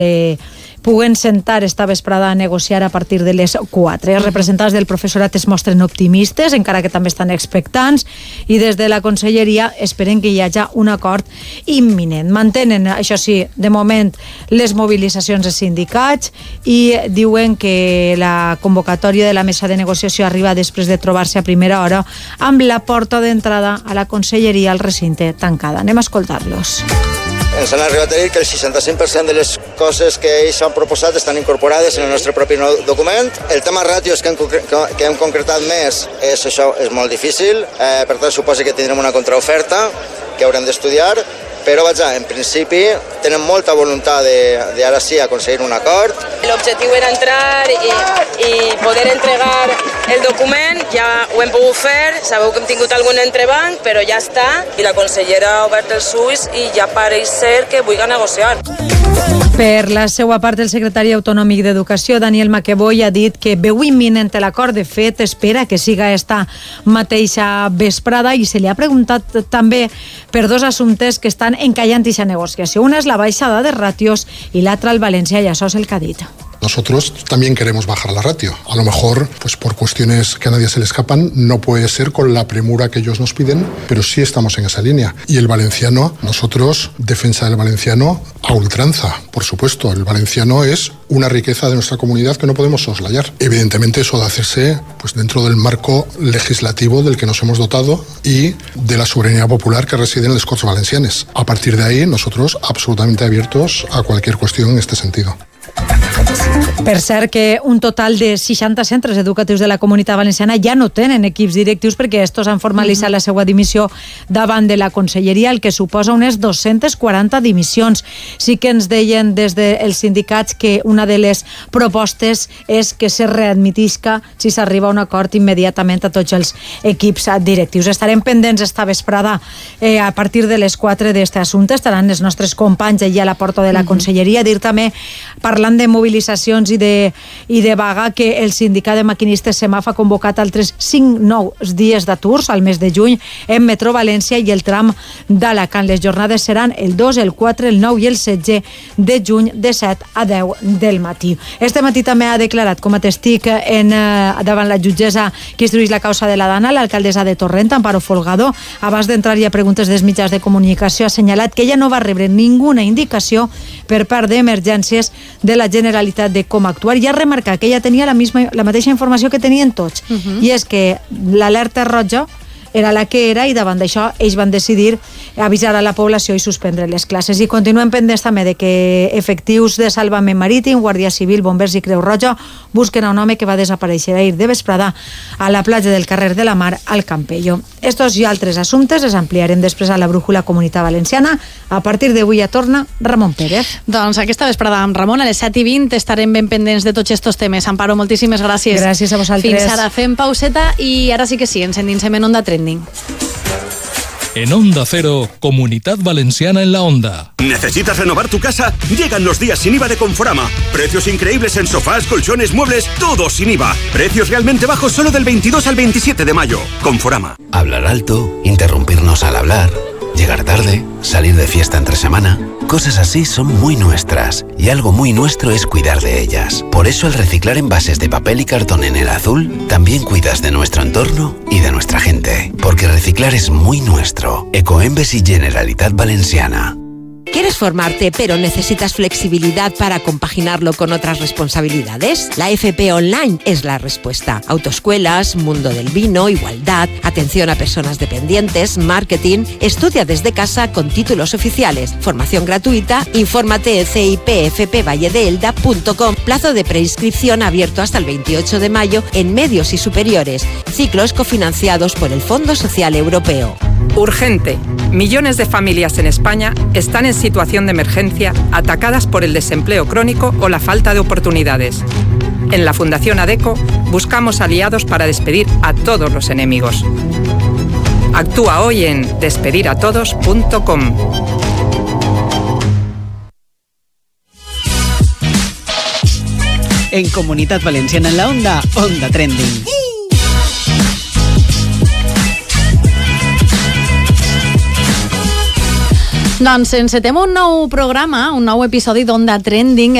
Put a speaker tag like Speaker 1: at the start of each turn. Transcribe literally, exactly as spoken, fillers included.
Speaker 1: Eh, puguen sentar esta vesprada a negociar a partir de les quatre. Els representants del professorat es mostren optimistes, encara que també estan expectants, i des de la conselleria esperen que hi hagi un acord imminent. Mantenen, això sí, de moment les mobilitzacions dels sindicats i diuen que la convocatòria de la mesa de negociació arriba després de trobar-se a primera hora amb la porta d'entrada a la conselleria al recinte tancada. Anem a escoltar-los.
Speaker 2: Ens han arribat a dir que el seixanta-cinc per cent de les coses que ells han proposat estan incorporades en el nostre propi document. El tema ràtios que hem, que hem concretat més és això, és molt difícil, eh, per tant suposa que tindrem una contraoferta que haurem d'estudiar, però vaja, en principi tenen molta voluntat de, de ara sí aconseguir un acord.
Speaker 3: L'objectiu era entrar i, i poder entregar el document, ja ho hem pogut fer, sabeu que hem tingut algun entrebanc, però ja està. I la consellera ha obert els ulls i ja pareix ser que vulgui negociar.
Speaker 1: Per la seva part, el secretari autonòmic d'Educació, Daniel Maqueboy, ha dit que veu imminent l'acord. De fet, espera que siga esta mateixa vesprada i se li ha preguntat també per dos assumptes que estan encallant aquesta negociació. Una és la baixada de ràtios i l'altra el València, i això és el que ha dit.
Speaker 4: Nosotros también queremos bajar la ratio. A lo mejor, pues por cuestiones que a nadie se le escapan, no puede ser con la premura que ellos nos piden, pero sí estamos en esa línea. Y el valenciano, nosotros, defensa del valenciano a ultranza, por supuesto. El valenciano es una riqueza de nuestra comunidad que no podemos soslayar. Evidentemente, eso de hacerse pues dentro del marco legislativo del que nos hemos dotado y de la soberanía popular que reside en les Corts Valencianes. A partir de ahí, nosotros absolutamente abiertos a cualquier cuestión en este sentido.
Speaker 1: Per cert que un total de seixanta centres educatius de la Comunitat Valenciana ja no tenen equips directius perquè estos han formalitzat mm-hmm. la seva dimissió davant de la conselleria, el que suposa unes dos-centes quaranta dimissions. Sí que ens deien des dels sindicats que una de les propostes és que se readmitisca, si s'arriba a un acord, immediatament a tots els equips directius. Estarem pendents esta vesprada eh, a partir de les quatre d'este assumpte. Estaran els nostres companys allà a la porta de la mm-hmm. conselleria. Dir també, parlant de mobilitzacions i de, i de vaga, que el sindicat de maquinistes SEMAF ha convocat altres cinc nous dies d'aturs al mes de juny en Metro València i el tram d'Alacant. Les jornades seran el dos, el quatre, el nou i el setze de juny de set a deu del matí. Este matí també ha declarat com a testig en, eh, davant la jutgessa que instruïx la causa de la Dana, l'alcaldessa de Torrent, Amparo Folgado. Abans d'entrar i a preguntes dels mitjans de comunicació ha assenyalat que ella no va rebre ninguna indicació per part d'emergències de la Generalitat de com actuar, i ha remarcat que ella tenia la, misma, la mateixa informació que tenien tots, uh-huh. i és que l'alerta roja era la que era, i davant d'això ells van decidir avisar a la població i suspendre les classes. I continuem pendents també de que efectius de salvament marítim, Guàrdia Civil, Bombers i Creu Roja busquen a un home que va desaparèixer ahir de vesprada a la platja del carrer de la Mar al Campello. Estos i altres assumptes els ampliarem després a la Brújula Comunitat Valenciana. A partir d'avui ja torna Ramon Pérez.
Speaker 5: Doncs aquesta vesprada amb Ramon a les set i vint estarem ben pendents de tots estos temes. Amparo, moltíssimes gràcies.
Speaker 1: Gràcies a vosaltres.
Speaker 5: Fins ara fem pauseta i ara sí que sí, ens endinsem en Onda Trending.
Speaker 6: En Onda Cero, Comunidad Valenciana en la Onda.
Speaker 7: ¿Necesitas renovar tu casa? Llegan los días sin I V A de Conforama. Precios increíbles en sofás, colchones, muebles, todo sin I V A. Precios realmente bajos solo del veintidós al veintisiete de mayo. Conforama.
Speaker 8: Hablar alto, interrumpirnos al hablar, llegar tarde, salir de fiesta entre semana. Cosas así son muy nuestras y algo muy nuestro es cuidar de ellas. Por eso al reciclar envases de papel y cartón en el azul, también cuidas de nuestro entorno y de nuestra gente. Porque reciclar es muy nuestro. Ecoembes y Generalitat Valenciana.
Speaker 9: ¿Quieres formarte pero necesitas flexibilidad para compaginarlo con otras responsabilidades? La F P Online es la respuesta. Autoescuelas, mundo del vino, igualdad, atención a personas dependientes, marketing. Estudia desde casa con títulos oficiales. Formación gratuita. Infórmate en c i p f p valle de elda punto com. Plazo de preinscripción abierto hasta el veintiocho de mayo en medios y superiores. Ciclos cofinanciados por el Fondo Social Europeo.
Speaker 10: Urgente. Millones de familias en España están en situación de emergencia, atacadas por el desempleo crónico o la falta de oportunidades. En la Fundación ADECO buscamos aliados para despedir a todos los enemigos. Actúa hoy en despedir a todos punto com.
Speaker 11: En Comunidad Valenciana en la Onda, Onda Trending.
Speaker 5: Doncs encetem un nou programa, un nou episodi d'Onda Trending.